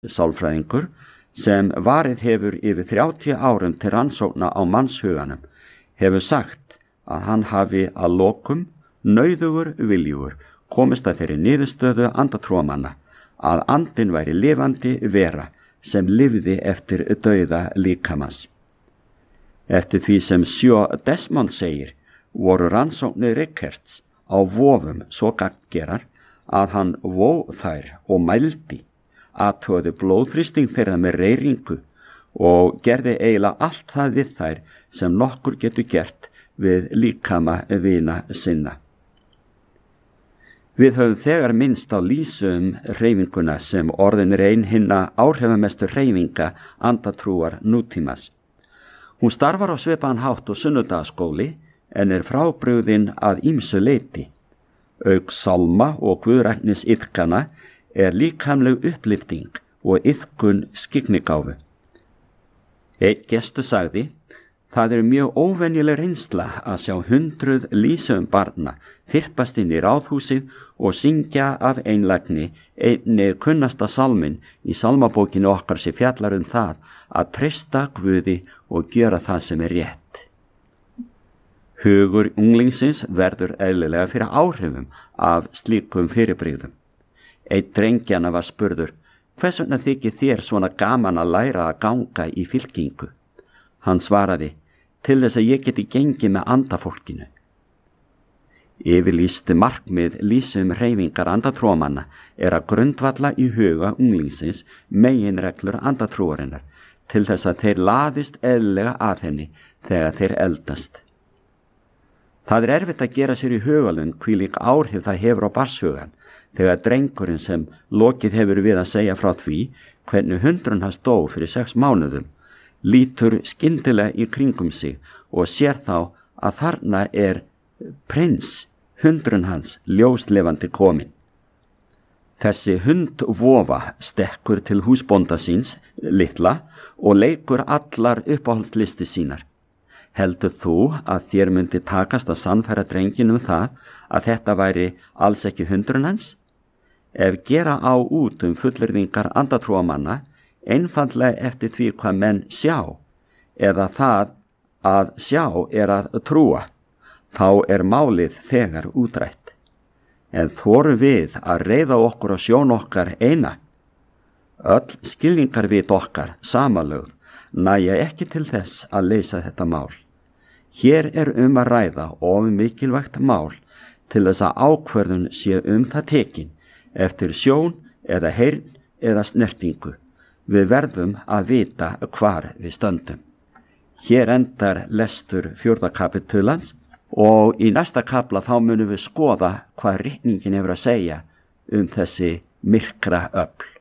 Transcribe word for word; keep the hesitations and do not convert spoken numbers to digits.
sálfræðingur sem varið hefur yfir þrjátíu árum til rannsókna á mannshuganum, hefur sagt að hann hafi að lokum nauðugur viljugur komist að þeirri niðurstöðu andatrúarmanna að andinn væri lifandi vera sem lifði eftir dauða líkamans. Eftir því sem Sjó Desmond segir, voru rannsóknir Rickerts á vofum svo gagngerar að hann vó þær og mældi, athugaði blóðþrýsting þeirra með reyringu og gerði eiginlega allt það við þær sem nokkur getur gert við líkama vina sinna. Við höfum þegar minnst á Lísu um hreyfinguna sem orðin er ein hinna áhrifamestu hreyfinga andatrúar nútímas. Hún starfar á svipaðan hátt og sunnudagaskóli en er frábrugðin að ýmsu leyti. Auk sálma og guðræknis iðkana er líkamleg upplifting og iðkun skyggnigáfu. Einn gestur sagði, það er mjög óvenjuleg reynsla að sjá hundruð Lísum barna þyrpast inn í ráðhúsið og syngja af einlægni einni kunnasta sálmin í sálmabókinu okkar sem fjallar um það að treysta Guði og gera það sem er rétt. Hugur unglingsins verður eðlilega fyrir áhrifum af slíkum fyrirbrigðum. Einn drengjana var spurður, hvers vegna þykir þér svona gaman að læra að ganga í fylkingu? Hann svaraði, til þess að ég geti gengið með andafólkinu. Yfirlýst markmið Lísu um hreyfingar andatrúarmanna er að grundvalla í huga unglingsins meginreglur andatrúarinnar til þess að þeir laðist eðlilega að henni þegar þeir eldast. Það er erfitt að gera sér í hugalund hvílík áhrif það hefur á barnshugan þegar drengurinn sem lokið hefur við að segja frá því hvernig hundrun hans dó fyrir sex mánuðum lítur skyndilega í kringum sig og sér þá að þarna er prins, hundrun hans, ljóslifandi komin. Þessi hundvofa stekkur til húsbónda síns, litla, og leikur allar uppáhaldslisti sínar. Heldur þú að þér myndi takast að sannfæra drengin um það að þetta væri alls ekki hundrun hans? Ef gera á út um fullyrðingar andatrúarmanna, einfaldlega eftir því hvað menn sjá, eða það að sjá er að trúa, þá er málið þegar útrætt. En þorum við að reiða okkur á sjón okkar eina? Öll skilningarvit okkar samanlögð næja ekki til þess að leysa þetta mál. Hér er um að ræða of mikilvægt mál til þess að ákvörðun sé um það tekin eftir sjón eða heyrn eða snertingu. Við verðum að vita hvar við stöndum. Hér endar lestur fjórða kapitulans og í næsta kapla þá munum við skoða hvað ritningin hefur að segja um þessi myrkra öfl.